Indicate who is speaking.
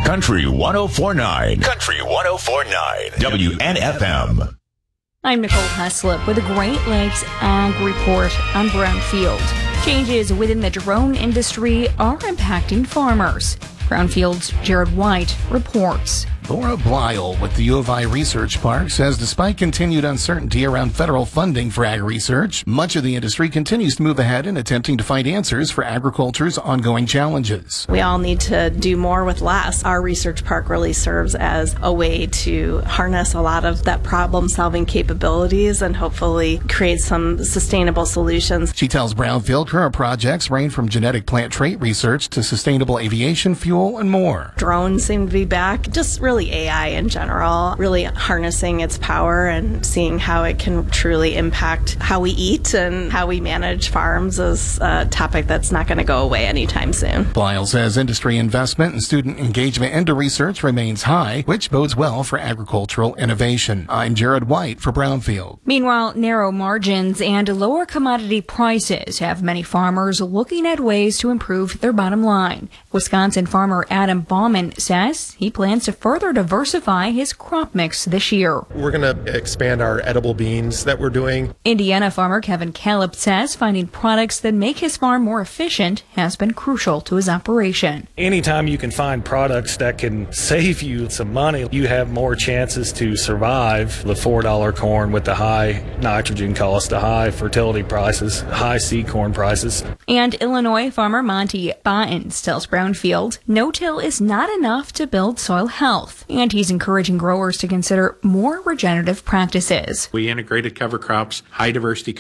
Speaker 1: Country 104.9. Country 104.9. WNFM.
Speaker 2: I'm Nicole Heslop with the Great Lakes Ag Report on Brownfield. Changes within the drone industry are impacting farmers. Brownfield's Jared White reports.
Speaker 3: Laura Blyle with the U of I Research Park says despite continued uncertainty around federal funding for ag research, much of the industry continues to move ahead in attempting to find answers for agriculture's ongoing challenges.
Speaker 4: We all need to do more with less. Our research park really serves as a way to harness a lot of that problem-solving capabilities and hopefully create some sustainable solutions.
Speaker 3: She tells Brownfield current projects range from genetic plant trait research to sustainable aviation fuel and more.
Speaker 4: Drones seem to be back, just really AI in general, really harnessing its power and seeing how it can truly impact how we eat and how we manage farms is a topic that's not going to go away anytime soon.
Speaker 3: Blyle says industry investment and student engagement into research remains high, which bodes well for agricultural innovation. I'm Jared White for Brownfield.
Speaker 2: Meanwhile, narrow margins and lower commodity prices have many farmers looking at ways to improve their bottom line. Wisconsin farmer Adam Bauman says he plans to further diversify his crop mix this year.
Speaker 5: We're going to expand our edible beans that we're doing.
Speaker 2: Indiana farmer Kevin Caleb says finding products that make his farm more efficient has been crucial to his operation.
Speaker 6: Anytime you can find products that can save you some money, you have more chances to survive the $4 corn with the high nitrogen cost, the high fertility prices, high seed corn prices.
Speaker 2: And Illinois farmer Monty Bottens tells Brownfield no-till is not enough to build soil health. And he's encouraging growers to consider more regenerative practices.
Speaker 7: We integrated cover crops, high diversity